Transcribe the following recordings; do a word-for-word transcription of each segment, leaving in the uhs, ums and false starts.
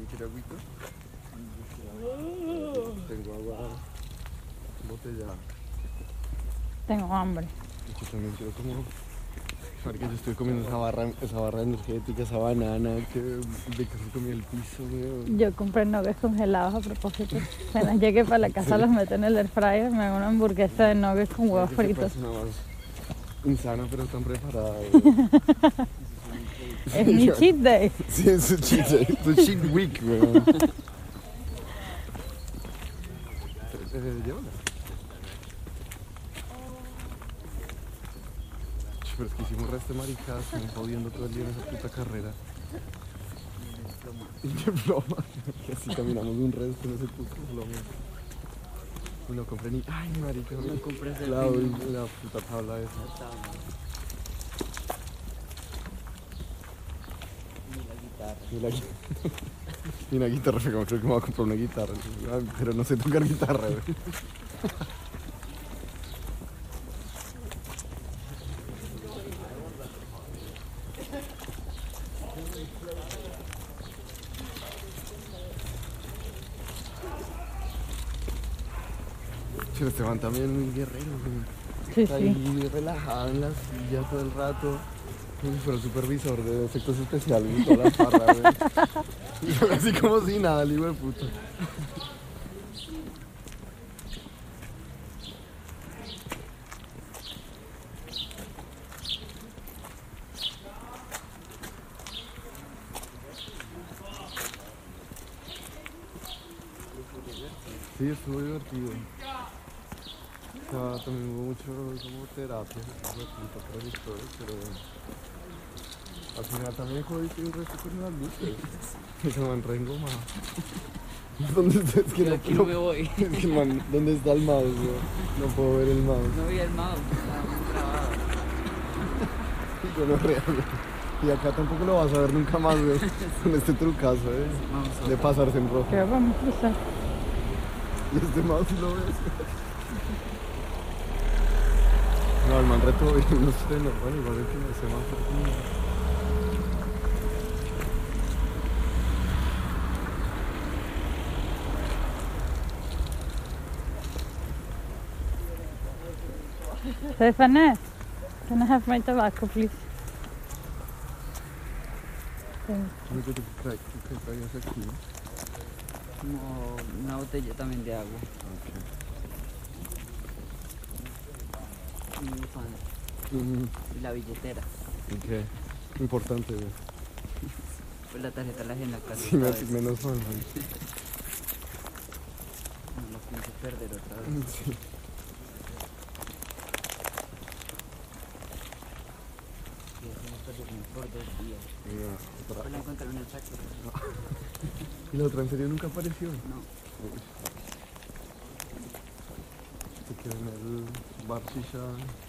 ¿Alguien quiere agüita? Tengo agua botellada. Tengo hambre. Yo también quiero como... Porque yo estoy comiendo esa barra, esa barra energética, esa banana que de que se comía el piso, weón. Yo compré nuggets congelados a propósito. Apenas llegué para la casa, los meto en el air fryer, me hago una hamburguesa de nuggets con huevos fritos. Es una más insana, pero tan preparada, weón. Es mi cheat day. Sí, es su cheat day, su cheat week, weón. Eh, llévala. Pero es que hicimos resto de maricadas, estamos jodiendo todo el día en esa puta carrera. Y de ploma. Que así caminamos un resto en ese puto plomo. Y no compré ni... Ay, marica, no compré ese la, la puta tabla esa. Ni la guitarra. Ni una guitarra, como creo que me voy a comprar una guitarra. Pero no sé tocar guitarra, güey. Pero Esteban también muy guerrero, güey. Sí, Está sí. ahí relajado en la silla todo el rato. Como si fuera el supervisor de efectos especiales y toda la farra, güey. Y yo así como si nada, el hijo de puta. Sí, estuvo divertido. O sea, también hubo mucho como terapia, pero al final también jodiste un resto con las luces. Y se me han reengomado. ¿Dónde está? Es que Yo no, aquí no, me voy. es que man, ¿dónde está el mouse, güey? No puedo ver el mouse. No vi el mouse, estaba muy grabado. Y yo no real. Y acá tampoco lo vas a ver nunca más, güey. Con este trucazo, eh. Vamos, De pasarse en rojo. Creo que vamos a cruzar. Y este mouse sí lo ves. No, el man reto y no sé, no, bueno, igual es que no se va Stephanie, can I have my tobacco, please? Thank ¿Qué te traes? ¿Qué traes aquí? como una botella también de agua. Y mi bufanda. Mm, Y la billetera. ok. Importante, güey. Pues la tarjeta la dejé en la casa. Sí, otra me, vez. menos mal, güey. No la pienso perder otra vez. Sí. Sí, hacemos perderme por dos días. Mira, otra- Pues la encontré en el saco. ¿Y la otra en serio nunca apareció? No. Uy. Se quedó en el bar Shisha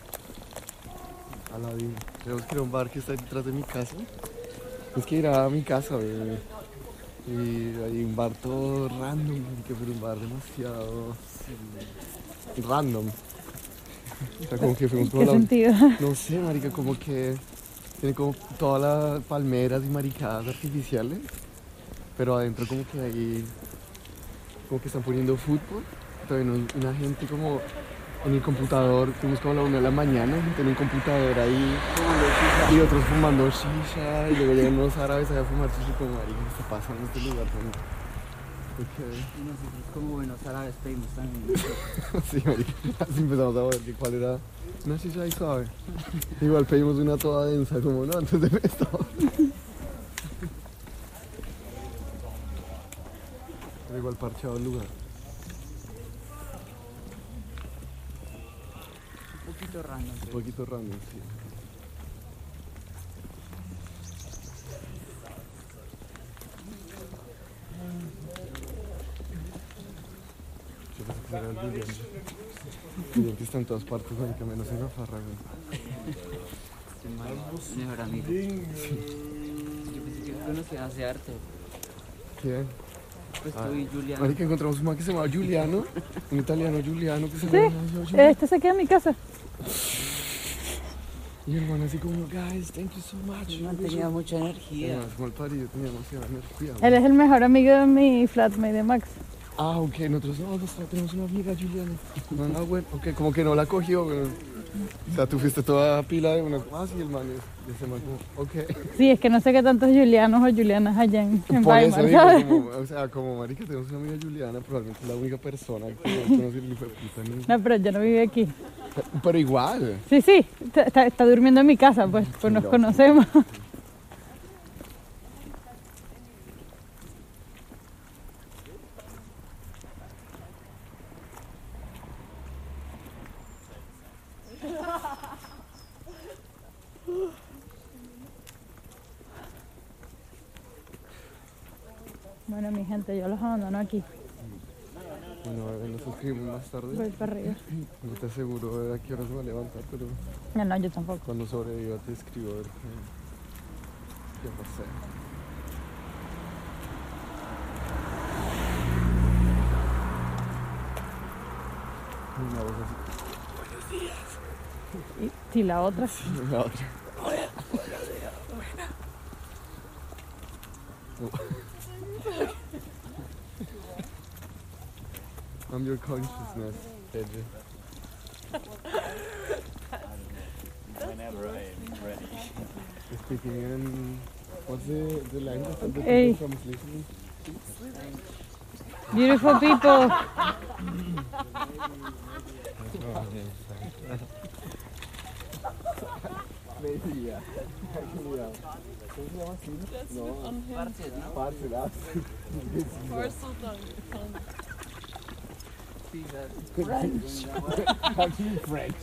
Aladín. Tenemos que ir a un bar que está detrás de mi casa. Es que ir a mi casa, güey. Y hay un bar todo random, que fue un bar demasiado random. O sea, como que fuimos you. por ¿Qué la... sentido? No sé, marica, como que tiene como todas las palmeras y maricadas artificiales, pero adentro como que hay, como que están poniendo fútbol, también una gente como en el computador, fuimos como a la una de la mañana, gente en un computador ahí, y otros fumando shisha, y luego llegan unos árabes a fumar shisha, como marica, ¿qué está pasando en este lugar también? Okay. Y nosotros como buenos árabes pedimos también. Sí, marica, así empezamos a ver que cuál era una shisha ahí suave. Igual pedimos una toda densa, como no, antes de esto. Pero igual parchado el lugar. Un poquito random. Un pero- poquito random, sí. Yo pensé que era el Julián. Julián que está en todas partes, marica, menos en la farra, güey. Este man es mi mejor amigo. Yo pensé que conocía hace arte. ¿Quién? Pues Ah. tú y Julián. Marica, encontramos un man que se llama Giuliano, un italiano Giuliano que se Sí, llama Giuliano. este se queda en mi casa. Y el man así como, guys, thank you so much. No tenía mucha energía. Además, como el parido tenía demasiada energía. Él man. es el mejor amigo de mi flatmate de Max. Ah, ok, nosotros no, nosotros tenemos una amiga, Juliana. No, no, bueno, ok, como que no la cogió, pero... O sea, tú fuiste toda pila de una... Ah, sí, el man es... Y ese man como, ok. Sí, es que no sé qué tantos Julianos o Julianas allá en, en Por eso Weimar, digo, ¿sabes? como, o sea, como marica, tenemos una amiga Juliana, probablemente es la única persona que no conoce el hijo de puta. ni- No, pero yo no vive aquí. Pero igual. Sí, sí, está, está- está durmiendo en mi casa, pues, pues nos No. conocemos. Bueno, mi gente, yo los abandono aquí. Bueno, a ver, nos escribimos más tarde. Voy para arriba. No te aseguro de a qué hora se va a levantar, pero No, no, yo tampoco. cuando sobreviva te escribo a ver qué, qué va a hacer. Una voz así. Y si la otra. La otra. I'm your consciousness, Edge. Whenever I am ready. Speaking in what's the, the language of the Okay. people from listening? Beautiful people. Maybe, yeah. Actually, yeah. ¿Cómo se llama así? No, parce, das. Actually French.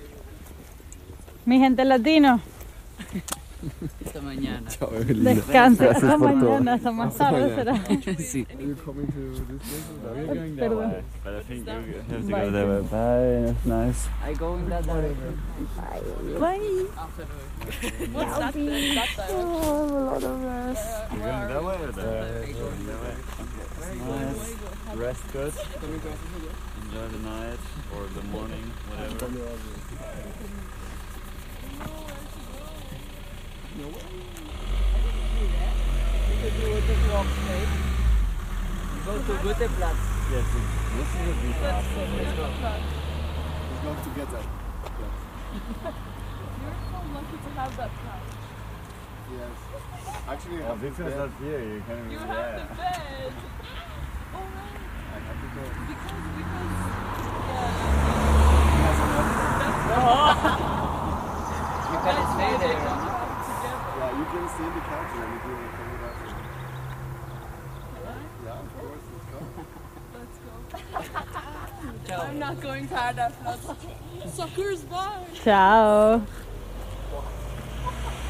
Mi gente latino, Esta mañana. Chao, Evelina. descanse. Gracias Hasta por todo. mañana, hasta más Hasta tarde mañana. será. Sí. Are you coming to this place? We're going that Perdón. way, but I think you have to Bye. go that way. Bye, that's nice. I go in that direction. What's that then? That direction? You're going that way or that way? Going that way. Nice. Rest good. Enjoy the night or the morning, whatever. Go to Guteplatz. Yes, this is a bit fast. Let's go. Let's go together. You're so lucky to have that couch. Yes. Actually, I Oh, have this to one's bed. up here. You can You yeah. have the bed. Oh right. I have to go. Because because yeah. You can That's stay why they there. don't come together. Yeah, you can stay in the couch and then you can come with us. Yeah, of course. Let's go. Let's go. I'm not going Paradise. Suckers, bye. Chao.